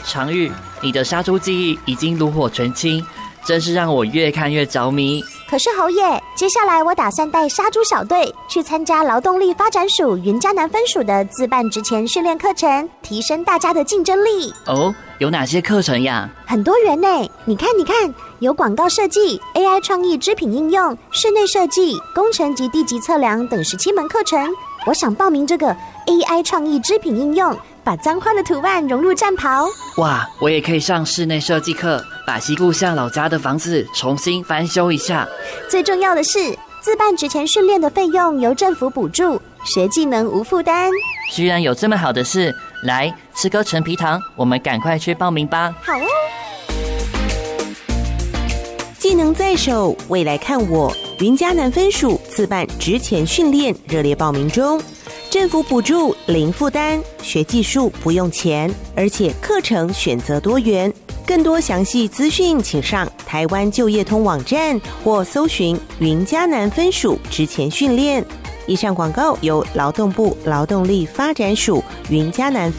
常玉，你的杀猪技艺已经炉火纯青，真是让我越看越着迷。 可是侯爷，接下来我打算带杀猪小队去参加劳动力发展署云嘉南分署的自办职前训练课程，提升大家的竞争力。 哦，有哪些课程呀？ 很多元呢，你看，有广告设计、AI 创意织品应用、室内设计、工程及地级测量等17门课程。我想报名这个 AI 创意织品应用，把脏花的图案融入战袍。 哇，我也可以上室内设计课，把西故乡老家的房子重新翻修一下。 最重要的是，自办职前训练的费用由政府补助，学技能无负担。 居然有这么好的事，来吃颗陈皮糖，我们赶快去报名吧。 好哦。 技能在手，未来看我。云嘉南分署自办职前训练热烈报名中，政府补助零负担，学技术不用钱，而且课程选择多元。更多详细资讯请上台湾就业通网站或搜寻云嘉南分署职前训练。以上广告由劳动部劳动力发展署云嘉南